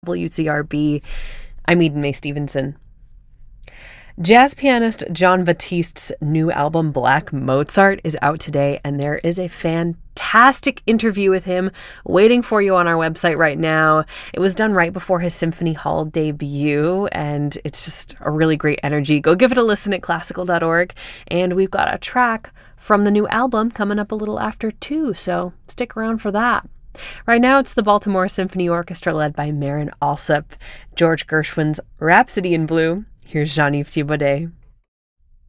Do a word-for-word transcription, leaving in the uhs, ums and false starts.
W C R B. I'm Eden Mae Stevenson. Jazz pianist Jon Batiste's new album, Black Mozart, is out today, and there is a fantastic interview with him waiting for you on our website right now. It was done right before his Symphony Hall debut, and it's just a really great energy. Go give it a listen at classical dot org, and we've got a track from the new album coming up a little after two, so stick around for that. Right now, it's the Baltimore Symphony Orchestra led by Marin Alsop. George Gershwin's Rhapsody in Blue. Here's Jean-Yves Thibaudet.